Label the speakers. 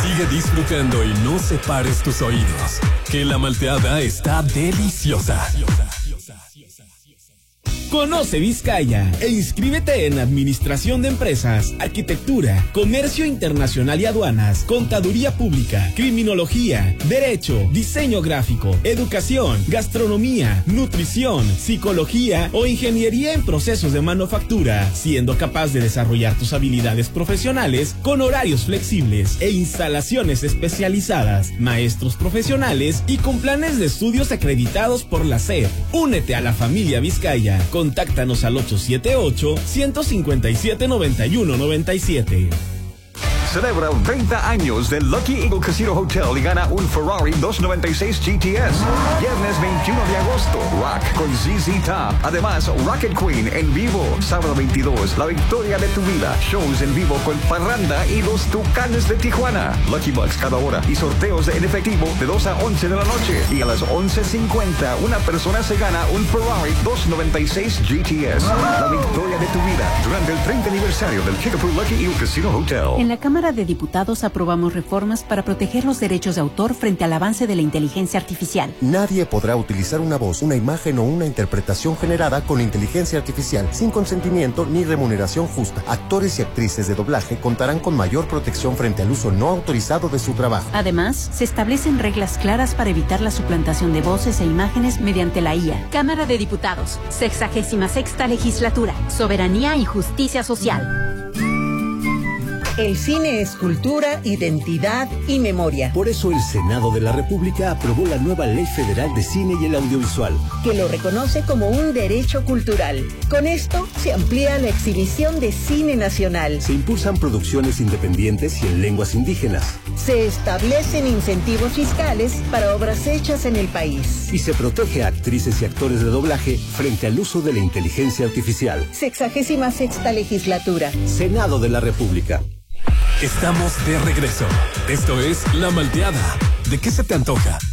Speaker 1: Sigue disfrutando y no separes tus oídos, que la malteada está deliciosa.
Speaker 2: Conoce Vizcaya e inscríbete en Administración de Empresas, Arquitectura, Comercio Internacional y Aduanas, Contaduría Pública, Criminología, Derecho, Diseño Gráfico, Educación, Gastronomía, Nutrición, Psicología o Ingeniería en Procesos de Manufactura, siendo capaz de desarrollar tus habilidades profesionales con horarios flexibles e instalaciones especializadas, maestros profesionales y con planes de estudios acreditados por la SEP. Únete a la familia Vizcaya. Contáctanos al 878-157-9197.
Speaker 3: Celebra 30 años del Lucky Eagle Casino Hotel y gana un Ferrari 296 GTS. Viernes 21 de agosto, Rock con ZZ Top. Además, Rocket Queen en vivo. Sábado 22, la victoria de tu vida. Shows en vivo con Parranda y los Tucanes de Tijuana. Lucky Bucks cada hora y sorteos en efectivo de 2 a 11 de la noche. Y a las 11:50, una persona se gana un Ferrari 296 GTS. La victoria de tu vida durante el 30 aniversario del Kickapoo Lucky Eagle Casino Hotel.
Speaker 4: En la Cámara de Diputados aprobamos reformas para proteger los derechos de autor frente al avance de la inteligencia artificial.
Speaker 5: Nadie podrá utilizar una voz, una imagen o una interpretación generada con inteligencia artificial sin consentimiento ni remuneración justa. Actores y actrices de doblaje contarán con mayor protección frente al uso no autorizado de su trabajo.
Speaker 4: Además, se establecen reglas claras para evitar la suplantación de voces e imágenes mediante la IA. Cámara de Diputados, 66ª Legislatura, Soberanía y Justicia Social.
Speaker 6: El cine es cultura, identidad y memoria.
Speaker 7: Por eso el Senado de la República aprobó la nueva Ley Federal de Cine y el Audiovisual,
Speaker 6: que lo reconoce como un derecho cultural. Con esto se amplía la exhibición de cine nacional.
Speaker 7: Se impulsan producciones independientes y en lenguas indígenas.
Speaker 6: Se establecen incentivos fiscales para obras hechas en el país.
Speaker 7: Y se protege a actrices y actores de doblaje frente al uso de la inteligencia artificial.
Speaker 6: 66ª Legislatura.
Speaker 7: Senado de la República.
Speaker 1: Estamos de regreso. Esto es La Malteada. ¿De qué se te antoja?